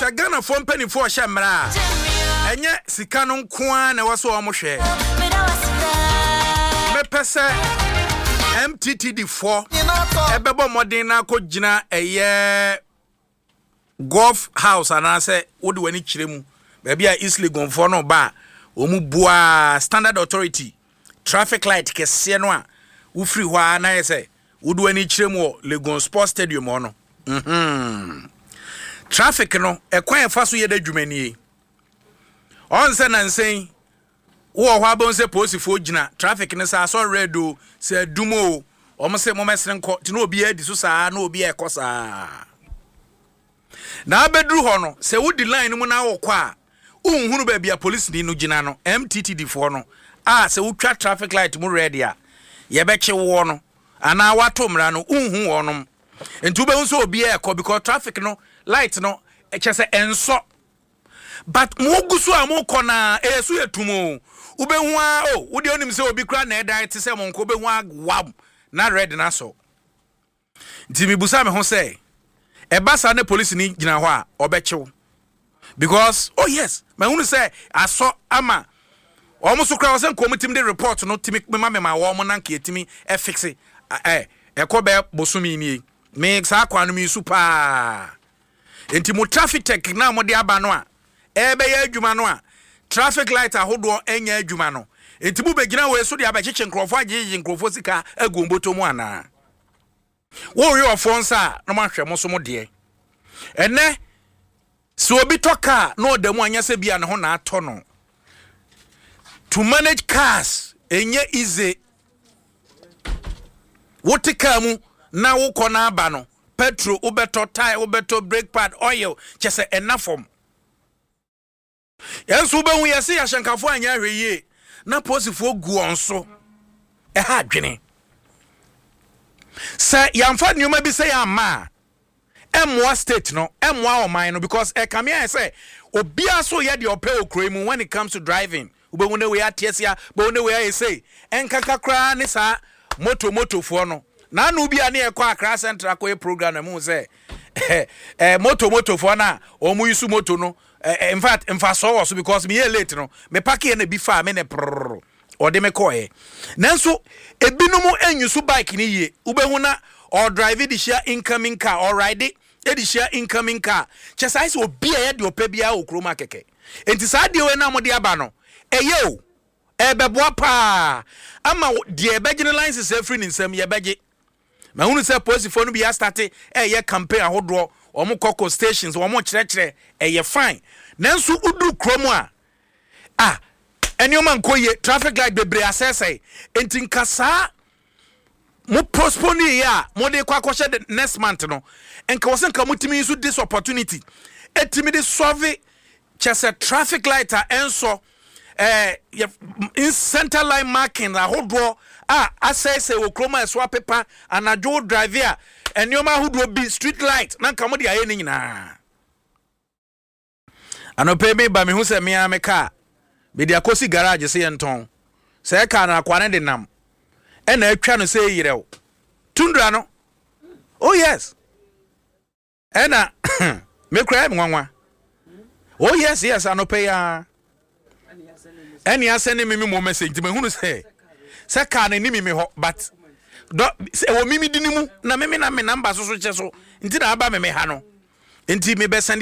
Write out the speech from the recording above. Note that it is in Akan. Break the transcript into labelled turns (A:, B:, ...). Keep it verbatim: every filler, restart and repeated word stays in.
A: sɛ Ghana fo mpanifo hye mmra enye sika no nkoa na wɔso ɔmo hwɛ mepɛsɛ M T T D four ebebo modern na akogina eye golf house anase wode wani kiremu ba bia East Legon for no ba omu bua Standard Authority traffic light kese no a wo free hwa na yese wode wani kiremu Legon Sports Stadium ono mhm traffic no ekwan efa so yeda dwumanie on se na nsen wo hwa bon se posifo gina traffic ne sa so red o se dumo o mo se mo mesre nko ti no obi adi so saa na obi ekosa na abedru ho no se wo di line mu na wo kwa unhunu ba bia police ni no gina no M T T D four no a se wo twa traffic light mu red ya ye be che wo no ana wato mra no unhu wo no enti ube unso obi eko because traffic no light no e che se enso but mo gusu amoko na esu etumo ube hu a o wo de onim se obi kra na edan te se monko be hu wam na red na so nti mi busa me ho se e basa na police ni gina ho a obechew because oh yes me hu se aso ama omo so kra wo se nkomitim de report no timi me ma me ma wo mo na nka etimi e fixe eh e ko be bosumi ni me sa kwa no mi super enti mo traffic tech na mo de aba no a e be ya adwuma no a traffic light ahodo enya adwuma no enti bu begina we so de abacheche nkrofo agyeje nkrofo sika agomboto mu ana wo re ofonsa no ma hwe mo so mo de ene so obi toka no odamu anya se bia ne ho na ato no to manage cars enye easy wotika mu na wo kona aba no petrol ubeto tire ubeto brake pad oil chese enafom yensu be hu yesi ya shankafo anya hweye na posifo gu onso e ha adwene se yamfa nyuma bi se ya ma emwa state no emwa oman no because e kamia say obia so ye de ope okremu when it comes to driving ube hu ne we atiesia be hu ne we say enkaka kra ne sa moto moto fo no na no bia ne ekwa Accra Central ko program na mu say eh moto moto fo na o mu yusu moto no Uh, in fact, in fact, so also because me here late, no, me pack in a bifa, me ne prrr, or de me koe. Nanso, e binomo en yusu bike ni ye, ubehuna, or drive the share incoming car, or ride it, the share incoming car. Just I so be a head your pebia o chroma keke. And decide you and Amo diabano. E yo, e beboa pa. Ama the begin lines is a free in some ye beggy. My own say, posifone be a started, e ye campaign a hodro. Omo koko stations omo chire e ye fine nanso udu kromo a ah enioma nkoye traffic light bebre asese enti nkasa mo postpone ya mo de kwa kwhye the next month no enka wosen ka mutimi so this opportunity etimi de solve chese traffic light a enso eh in center line marking a hodro ah asese wo kromo eso paper anajo driver and your man who would be street light, nan come with the ironing na. I no pay me by me who say me am a car. Be the Akosi garage, say Anton. Say, can I quite end them? And I trying to say, you know, Tundra no? Oh, yes. And I me cry one. Oh, yes, yes, I no pay. Uh, and you are sending me more message to me who say, say, can I name me, but. Do e wo mimi dinimu na mimi na me number so so che so nti na aba me me ha no nti me be